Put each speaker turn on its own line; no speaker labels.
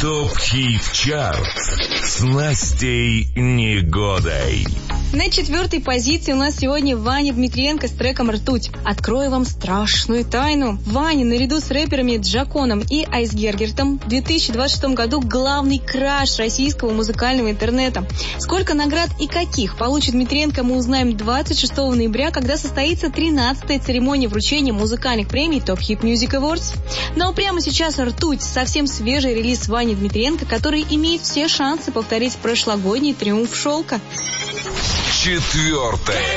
ТОП-ХИТ ЧАРТ с Настей Негодой.
На 4-й позиции у нас сегодня Ваня Дмитриенко с треком «Ртуть». Открою вам страшную тайну. Ваня наряду с рэперами Джаконом и Айсгергертом в 2026 году главный краш российского музыкального интернета. Сколько наград и каких получит Дмитриенко, мы узнаем 26 ноября, когда состоится 13-я церемония вручения музыкальных премий Top Hit Music Awards. Но прямо сейчас «Ртуть» — совсем свежий релиз Вани Дмитриенко, который имеет все шансы повторить прошлогодний триумф «Шелка».
4-е